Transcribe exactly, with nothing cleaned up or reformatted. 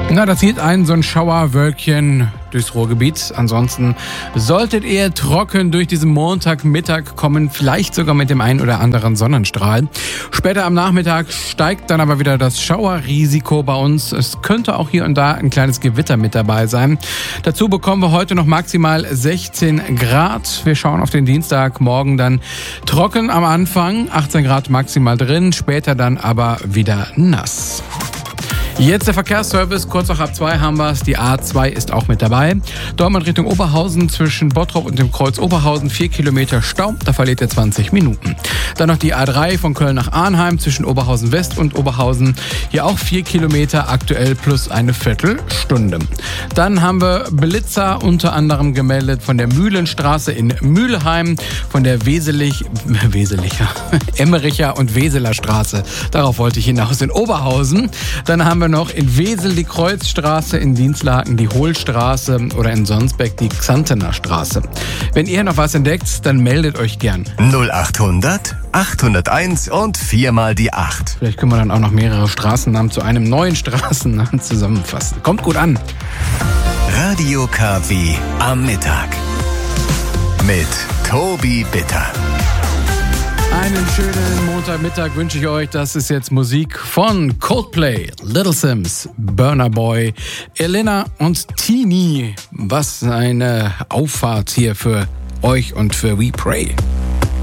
Na, da zieht ein so ein Schauerwölkchen durchs Ruhrgebiet. Ansonsten solltet ihr trocken durch diesen Montagmittag kommen, vielleicht sogar mit dem einen oder anderen Sonnenstrahl. Später am Nachmittag steigt dann aber wieder das Schauerrisiko bei uns. Es könnte auch hier und da ein kleines Gewitter mit dabei sein. Dazu bekommen wir heute noch maximal sechzehn Grad. Wir schauen auf den Dienstag, morgen dann trocken am Anfang, achtzehn Grad maximal drin, später dann aber wieder nass. Jetzt der Verkehrsservice, kurz nach ab zwei haben wir es. Die A zwei ist auch mit dabei. Dortmund Richtung Oberhausen zwischen Bottrop und dem Kreuz Oberhausen, vier Kilometer Stau, da verliert ihr zwanzig Minuten. Dann noch die A drei von Köln nach Arnheim zwischen Oberhausen West und Oberhausen, hier auch vier Kilometer aktuell plus eine Viertelstunde. Dann haben wir Blitzer unter anderem gemeldet von der Mühlenstraße in Mülheim, von der Weselich, Weselicher, Emmericher und Weseler Straße. Darauf wollte ich hinaus in Oberhausen. Dann haben wir noch in Wesel die Kreuzstraße, in Dienstlaken die Hohlstraße oder in Sonsbeck die Xantener Straße. Wenn ihr noch was entdeckt, dann meldet euch gern. null achthundert achthunderteins und viermal die acht. Vielleicht können wir dann auch noch mehrere Straßennamen zu einem neuen Straßennamen zusammenfassen. Kommt gut an. Radio K W am Mittag mit Tobi Bitter. Einen schönen Montagmittag wünsche ich euch. Das ist jetzt Musik von Coldplay, Little Sims, Burna Boy, Elena und Tini. Was eine Auffahrt hier für euch und für We Pray.